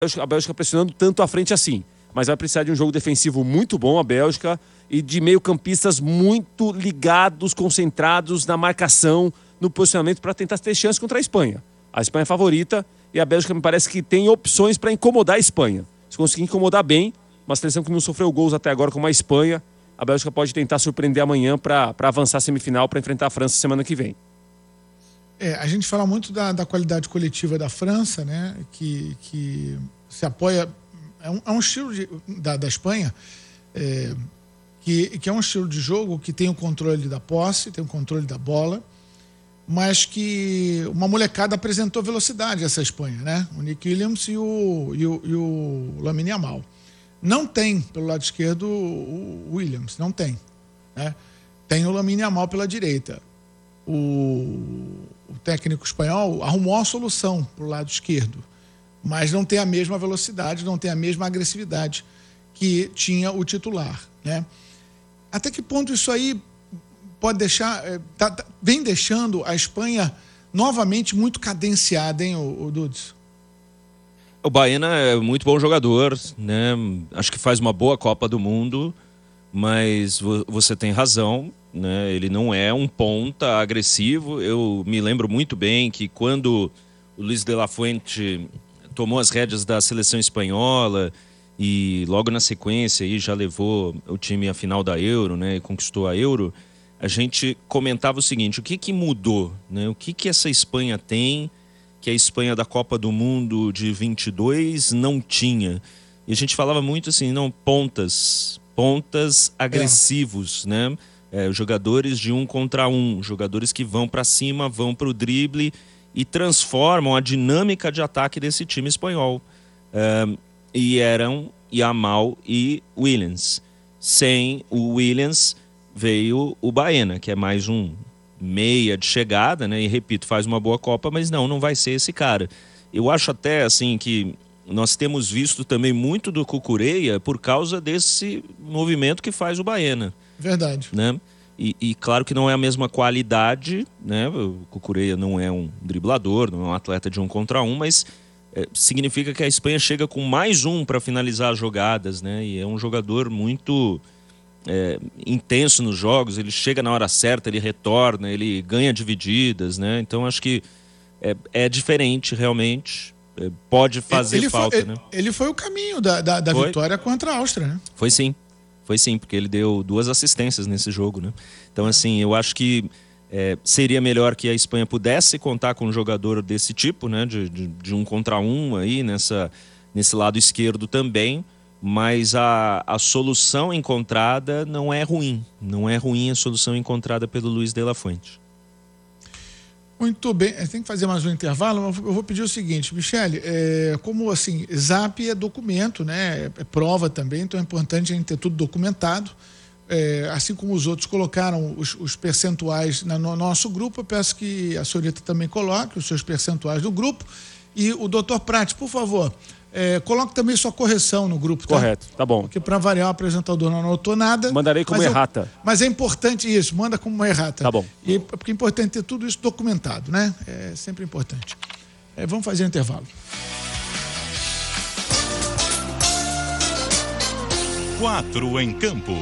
a Bélgica pressionando tanto à frente assim. Mas vai precisar de um jogo defensivo muito bom, a Bélgica, e de meio-campistas muito ligados, concentrados na marcação, no posicionamento, para tentar ter chance contra a Espanha. A Espanha é favorita e a Bélgica me parece que tem opções para incomodar a Espanha. Se conseguir incomodar bem, uma seleção que não sofreu gols até agora como a Espanha, a Bélgica pode tentar surpreender amanhã para avançar a semifinal, para enfrentar a França semana que vem. A gente fala muito da qualidade coletiva da França, né? Que se apoia. É um estilo da Espanha que é um estilo de jogo que tem o controle da posse, tem o controle da bola, mas que uma molecada apresentou velocidade essa Espanha, né? O Nick Williams e o Lamine Yamal. Não tem, pelo lado esquerdo, o Williams, não tem, né? Tem o Lamine Yamal pela direita. O técnico espanhol arrumou a solução para o lado esquerdo, mas não tem a mesma velocidade, não tem a mesma agressividade que tinha o titular, né? Até que ponto isso aí pode deixar, vem deixando a Espanha novamente muito cadenciada, hein, o Dudes? O Baena é muito bom jogador, né? Acho que faz uma boa Copa do Mundo, mas você tem razão, né? Ele não é um ponta agressivo. Eu me lembro muito bem que quando o Luis de la Fuente tomou as rédeas da seleção espanhola e logo na sequência aí já levou o time à final da Euro, né? E conquistou a Euro. A gente comentava o seguinte: o que mudou, né? O que essa Espanha tem que a Espanha da Copa do Mundo de 22 não tinha? E a gente falava muito assim, não, pontas agressivos, né? Jogadores de 1 contra 1, jogadores que vão para cima, vão para o drible e transformam a dinâmica de ataque desse time espanhol. E eram Yamal e Williams. Sem o Williams veio o Baena, que é mais um meia de chegada, né? E repito, faz uma boa Copa, mas não vai ser esse cara. Eu acho até assim que nós temos visto também muito do Cucurella por causa desse movimento que faz o Baena. Verdade. Né? E claro que não é a mesma qualidade, né? O Cucurella não é um driblador, não é um atleta de 1 contra 1, mas significa que a Espanha chega com mais um para finalizar as jogadas, né? E é um jogador muito intenso nos jogos, ele chega na hora certa, ele retorna, ele ganha divididas, né? Então acho que é diferente realmente, pode fazer falta, né? Ele foi o caminho da vitória contra a Áustria, né? Foi sim, porque ele deu 2 assistências nesse jogo, né? Então assim, eu acho que seria melhor que a Espanha pudesse contar com um jogador desse tipo, né? De 1 contra 1 aí, nesse lado esquerdo também. Mas a solução encontrada não é ruim. Não é ruim a solução encontrada pelo Luis de la Fuente. Muito bem. Tem que fazer mais um intervalo. Eu vou pedir o seguinte, Michele, como assim, Zap é documento, né? É prova também, então é importante a gente ter tudo documentado. Assim como os outros colocaram os percentuais no nosso grupo, eu peço que a senhorita também coloque os seus percentuais no grupo. E o doutor Prati, por favor, coloque também sua correção no grupo, tá? Correto, tá bom. Porque para variar o apresentador não anotou nada. Mandarei como errata. Mas é importante isso, manda como uma errata. Tá bom. Porque é importante ter tudo isso documentado, né? É sempre importante. Vamos fazer um intervalo. 4 em campo.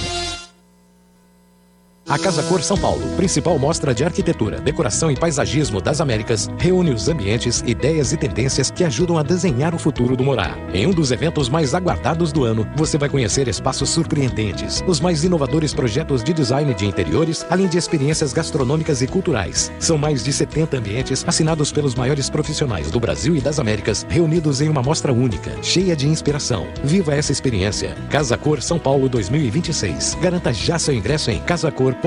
A Casa Cor São Paulo, principal mostra de arquitetura, decoração e paisagismo das Américas, reúne os ambientes, ideias e tendências que ajudam a desenhar o futuro do morar. Em um dos eventos mais aguardados do ano, você vai conhecer espaços surpreendentes, os mais inovadores projetos de design de interiores, além de experiências gastronômicas e culturais. São mais de 70 ambientes assinados pelos maiores profissionais do Brasil e das Américas, reunidos em uma mostra única, cheia de inspiração. Viva essa experiência. Casa Cor São Paulo 2026. Garanta já seu ingresso em casacor.com.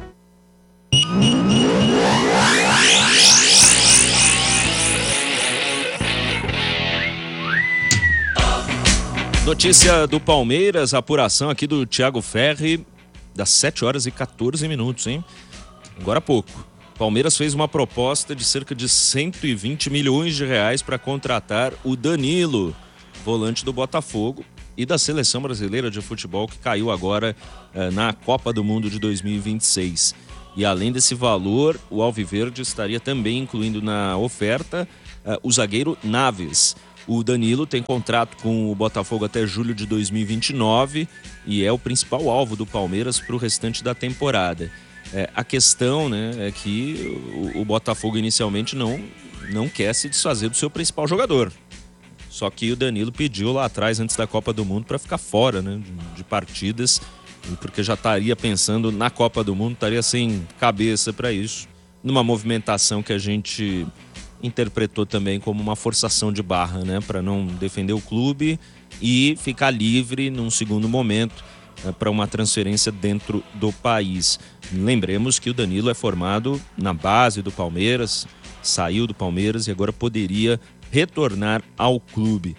Notícia do Palmeiras, apuração aqui do Thiago Ferri, das 7h14, hein? Agora há pouco. Palmeiras fez uma proposta de cerca de 120 milhões de reais para contratar o Danilo, volante do Botafogo e da Seleção Brasileira de Futebol, que caiu agora na Copa do Mundo de 2026. E além desse valor, o Alviverde estaria também incluindo na oferta o zagueiro Naves. O Danilo tem contrato com o Botafogo até julho de 2029 e é o principal alvo do Palmeiras para o restante da temporada. A questão, né, é que o Botafogo inicialmente não quer se desfazer do seu principal jogador. Só que o Danilo pediu lá atrás, antes da Copa do Mundo, para ficar fora, né, de partidas, porque já estaria pensando na Copa do Mundo, estaria sem cabeça para isso, numa movimentação que a gente interpretou também como uma forçação de barra, né, para não defender o clube e ficar livre num segundo momento para uma transferência dentro do país. Lembremos que o Danilo é formado na base do Palmeiras, saiu do Palmeiras e agora poderia retornar ao clube.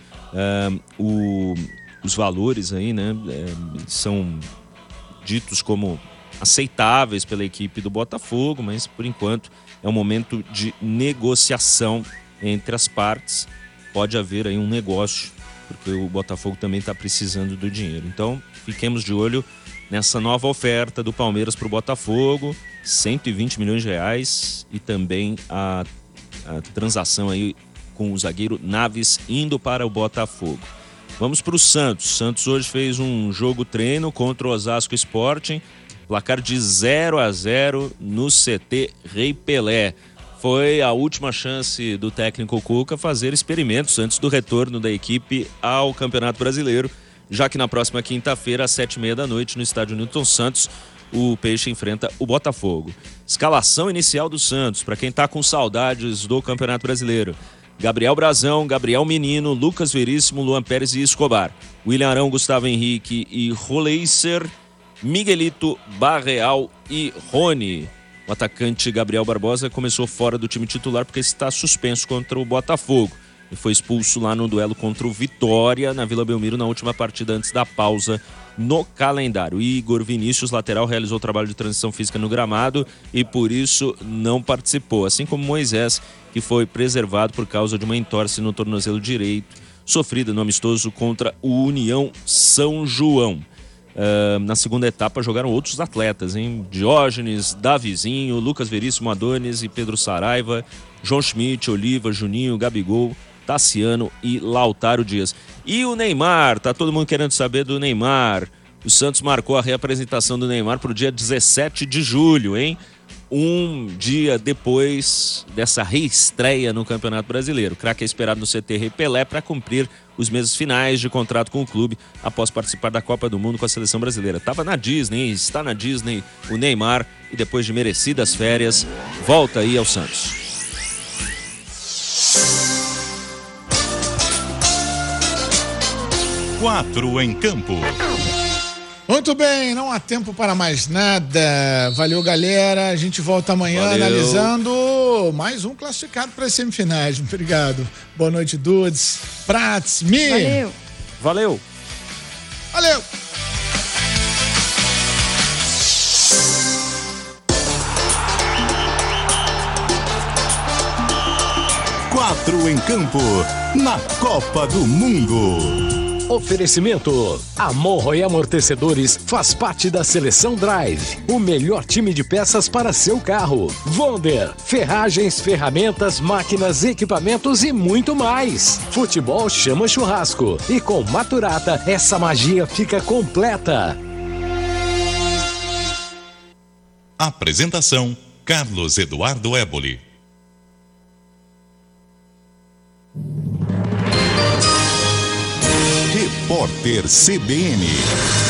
Os valores aí, né, são ditos como aceitáveis pela equipe do Botafogo, mas por enquanto é um momento de negociação entre as partes. Pode haver aí um negócio, porque o Botafogo também está precisando do dinheiro. Então, fiquemos de olho nessa nova oferta do Palmeiras para o Botafogo, 120 milhões de reais, e também a transação aí com o zagueiro Naves indo para o Botafogo. Vamos para o Santos. Santos hoje fez um jogo treino contra o Osasco Sporting, placar de 0-0 no CT Rei Pelé. Foi a última chance do técnico Cuca fazer experimentos antes do retorno da equipe ao Campeonato Brasileiro, já que na próxima quinta-feira, às 7h30 da noite, no estádio Newton Santos, o Peixe enfrenta o Botafogo. Escalação inicial do Santos, para quem está com saudades do Campeonato Brasileiro: Gabriel Brazão, Gabriel Menino, Lucas Veríssimo, Luan Pérez e Escobar, William Arão, Gustavo Henrique e Roleiser, Miguelito, Barreal e Rony. O atacante Gabriel Barbosa começou fora do time titular porque está suspenso contra o Botafogo e foi expulso lá no duelo contra o Vitória, na Vila Belmiro, na última partida antes da pausa no calendário. Igor Vinícius, lateral, realizou o trabalho de transição física no gramado e por isso não participou, assim como Moisés, que foi preservado por causa de uma entorse no tornozelo direito, sofrida no amistoso contra o União São João. Na segunda etapa jogaram outros atletas, hein? Diógenes, Davizinho, Lucas Veríssimo, Adonis e Pedro Saraiva, João Schmidt, Oliva, Juninho, Gabigol, Tassiano e Lautaro Dias. E o Neymar, tá todo mundo querendo saber do Neymar. O Santos marcou a reapresentação do Neymar para o dia 17 de julho, hein? Um dia depois dessa reestreia no Campeonato Brasileiro. O craque é esperado no CT Rei Pelé para cumprir os meses finais de contrato com o clube após participar da Copa do Mundo com a seleção brasileira. Estava na Disney, está na Disney o Neymar e depois de merecidas férias, volta aí ao Santos. Quatro em campo. Muito bem, não há tempo para mais nada. Valeu, galera. A gente volta amanhã analisando mais um classificado para as semifinais. Obrigado. Boa noite, Dudes, Prats, Mi. Valeu. Valeu. Quatro em campo, na Copa do Mundo. Oferecimento: Amorro e Amortecedores faz parte da Seleção Drive, o melhor time de peças para seu carro. Wonder, ferragens, ferramentas, máquinas, equipamentos e muito mais. Futebol chama churrasco e com Maturata essa magia fica completa. Apresentação: Carlos Eduardo Éboli. Repórter CBN.